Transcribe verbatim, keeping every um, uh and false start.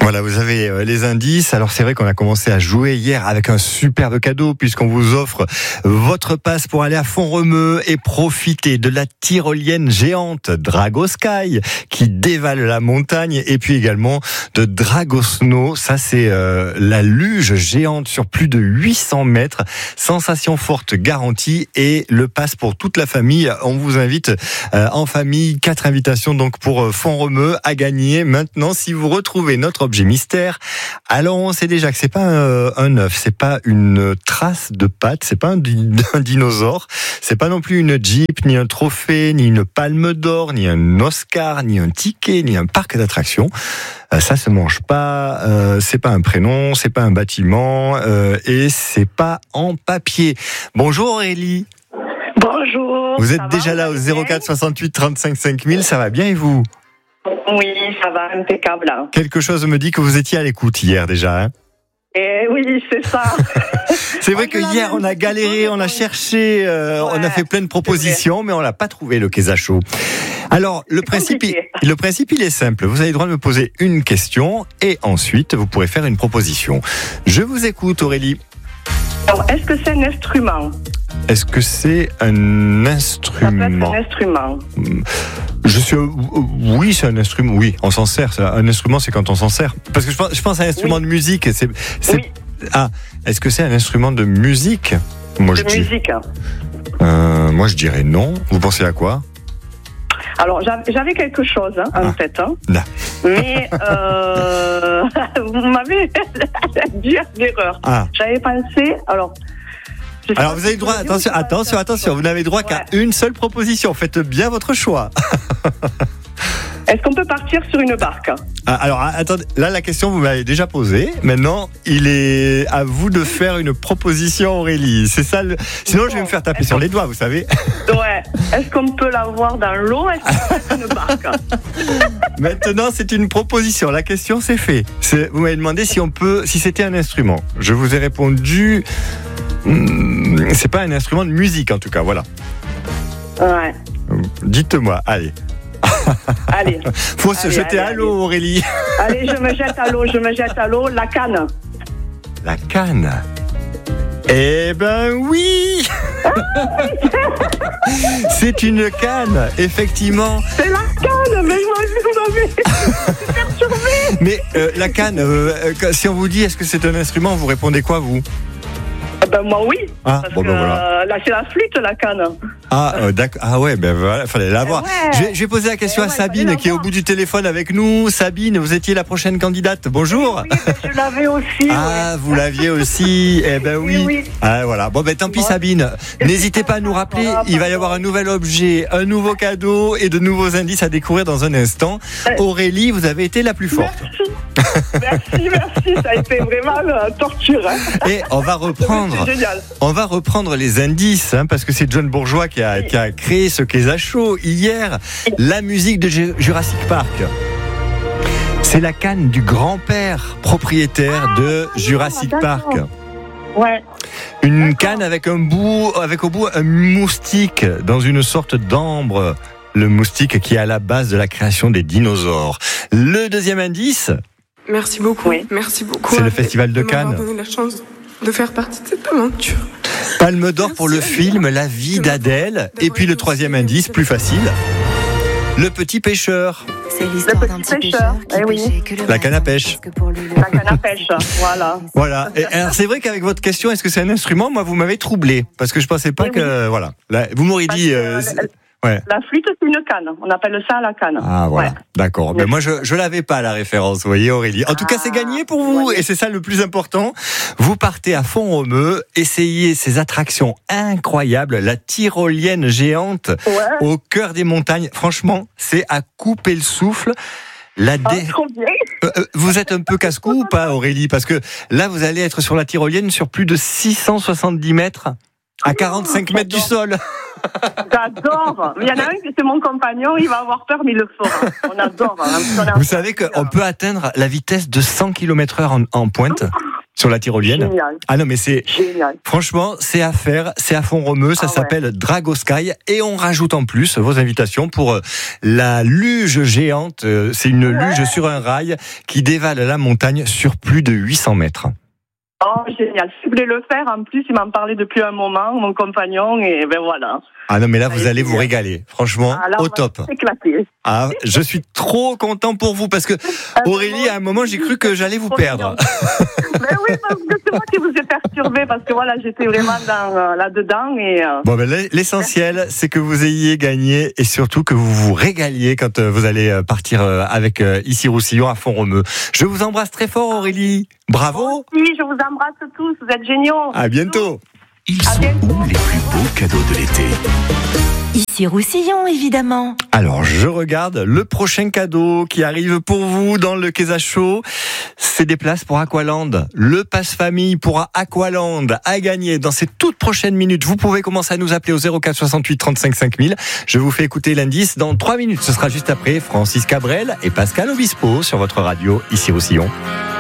Voilà, vous avez euh, les indices. Alors c'est vrai qu'on a commencé à jouer hier avec un superbe cadeau puisqu'on vous offre votre passe pour aller à Font-Romeu et profiter de la tyrolienne géante Dragosky qui dévale la montagne et puis également de Dragosno. Ça c'est euh, la luge géante sur plus de huit cents mètres. Sensation forte garantie et le passe pour toute la famille. On vous invite euh, en famille. Quatre invitations donc pour euh, Font-Romeu à gagner. Maintenant, si vous retrouvez notre objet mystère, alors on sait déjà que c'est pas un, un œuf, c'est pas une trace de patte, c'est pas un, un dinosaure, c'est pas non plus une Jeep, ni un trophée, ni une palme d'or, ni un Oscar, ni un ticket, ni un parc d'attractions. Euh, ça se mange pas, euh, c'est pas un prénom, c'est pas un bâtiment, euh, et c'est pas en papier. Bonjour Aurélie. Bonjour. Vous êtes ça déjà va, là au zéro quatre soixante-huit trente-cinq cinq mille, ça va bien et vous? Oui, ça va, impeccable. Quelque chose me dit que vous étiez à l'écoute hier déjà. Hein Et oui, c'est ça. c'est vrai que hier on a galéré, on a cherché, euh, ouais, on a fait plein de propositions, mais on l'a pas trouvé le Quesacho. Alors le principe, il, le principe il est simple. Vous avez le droit de me poser une question et ensuite vous pourrez faire une proposition. Je vous écoute Aurélie. Alors, est-ce que c'est un instrument? Est-ce que c'est un instrument? Ça peut être un instrument. Je suis, oui, c'est un instrument. Oui, on s'en sert. Un instrument, c'est quand on s'en sert. Parce que je pense, je pense à un instrument oui. de musique. C'est, c'est... Oui. Ah, est-ce que c'est un instrument de musique? Moi, de je musique. Dis... Euh, moi, je dirais non. Vous pensez à quoi? Alors, j'avais quelque chose hein, en ah. tête. Hein. Mais euh, vous m'avez dit l'erreur. Ah. J'avais pensé. Alors. Alors vous avez le droit, attention, attention, attention, vous n'avez droit ouais. qu'à une seule proposition, faites bien votre choix. Est-ce qu'on peut partir sur une barque? ah, Alors attendez, là la question vous m'avez déjà posée, maintenant il est à vous de faire une proposition Aurélie, c'est ça le... Sinon bon, je vais me faire taper sur les doigts, vous savez. Ouais, est-ce qu'on peut l'avoir dans l'eau? Est-ce qu'on peut faire une barque? Maintenant c'est une proposition, la question c'est fait. C'est... Vous m'avez demandé si on peut, si c'était un instrument. Je vous ai répondu... C'est pas un instrument de musique en tout cas, voilà. Ouais. Dites-moi, allez. Allez. Faut se allez, jeter allez, à l'eau, allez. Aurélie. Allez, je me jette à l'eau, je me jette à l'eau. La canne. La canne. Eh ben oui. C'est une canne, effectivement. C'est la canne, mais vous m'avez perturbé. Mais euh, la canne, euh, si on vous dit est-ce que c'est un instrument, vous répondez quoi vous? Ben moi oui, ah, parce bon, que ben voilà. là c'est la flûte la canne. Ah euh, d'accord, ah ouais, ben voilà, fallait l'avoir. Ouais. Je, vais, je vais poser la question eh à ouais, Sabine qui est au bout du téléphone avec nous. Sabine, vous étiez la prochaine candidate. Bonjour. Oui, oui je l'avais aussi. Ah, ouais. vous l'aviez aussi. Eh ben oui. oui, oui. Ah voilà. Bon ben tant pis bon. Sabine. N'hésitez pas à nous rappeler. Il va y avoir un nouvel objet, un nouveau cadeau et de nouveaux indices à découvrir dans un instant. Aurélie, vous avez été la plus forte. Merci. Merci, merci, ça a été vraiment euh, torture. Hein. Et on va reprendre, on va reprendre les indices, hein, parce que c'est John Bourgeois qui a, oui. qui a créé ce Quesacho hier. La musique de Jurassic Park. C'est la canne du grand-père propriétaire ah, de Jurassic ah, Park. Ouais. Une d'accord. canne avec un bout, avec au bout un moustique dans une sorte d'ambre. Le moustique qui est à la base de la création des dinosaures. Le deuxième indice. Merci beaucoup. Oui. Merci beaucoup. C'est le Festival de, de Cannes. m'avoir donné la chance de faire partie de cette aventure. Palme d'or Merci pour le film La vie d'Adèle. Et puis le troisième indice, plus facile. Le petit pêcheur. C'est l'histoire d'un petit pêcheur. pêcheur eh oui. que le la canne à pêche. La canne à pêche, voilà. Voilà. Et alors c'est vrai qu'avec votre question, est-ce que c'est un instrument? Moi, vous m'avez troublé parce que je pensais pas oui, que oui. voilà. Là, vous m'auriez dit. Euh, Ouais. La flûte, c'est une canne. On appelle ça la canne. Ah, voilà. Ouais. D'accord. Mais moi, je, je l'avais pas, la référence, vous voyez, Aurélie. En tout ah, cas, c'est gagné pour vous. Ouais. Et c'est ça le plus important. Vous partez à Font-Romeu, essayez ces attractions incroyables. La tyrolienne géante ouais. au cœur des montagnes. Franchement, c'est à couper le souffle. La dé... ah, euh, vous êtes un peu casse-cou ou pas, Aurélie? Parce que là, vous allez être sur la tyrolienne sur plus de six cent soixante-dix mètres à quarante-cinq mètres du sol. J'adore. Il y en a un qui c'est mon compagnon, il va avoir peur, mais il le fera. On adore. Hein. Vous savez qu'on peut atteindre la vitesse de cent kilomètres heure en, en pointe sur la tyrolienne. Génial. Ah non, mais c'est Génial. Franchement, c'est à faire, c'est à Font-Romeu, ça ah s'appelle ouais. Dragosky, et on rajoute en plus vos invitations pour la luge géante. C'est une ouais. luge sur un rail qui dévale la montagne sur plus de huit cents mètres. Oh, génial. Si vous voulez le faire, en plus, il m'en parlait depuis un moment, mon compagnon, et ben voilà. Ah non, mais là, vous allez vous régaler. Franchement, ah, là, au top. Éclaté. Ah, je suis trop content pour vous parce que, Aurélie, à un moment, j'ai cru que j'allais vous perdre. Mais oui, parce que c'est moi qui vous ai perturbé parce que voilà, j'étais vraiment dans, euh, là-dedans et. Euh... Bon, ben, l'essentiel, c'est que vous ayez gagné et surtout que vous vous régaliez quand euh, vous allez partir euh, avec euh, Issy-Roussillon à Font-Romeu. Je vous embrasse très fort, Aurélie. Bravo. Oui, je vous embrasse tous. Vous êtes géniaux. À bientôt. Ils sont où les plus beaux cadeaux de l'été? Issy-Roussillon, évidemment. Alors, je regarde le prochain cadeau qui arrive pour vous dans le Queza Show. C'est des places pour Aqualand. Le passe-famille pour Aqualand à gagner dans ces toutes prochaines minutes. Vous pouvez commencer à nous appeler au zéro quatre soixante-huit trente-cinq cinq mille. Je vous fais écouter l'indice dans trois minutes. Ce sera juste après Francis Cabrel et Pascal Obispo sur votre radio Issy-Roussillon.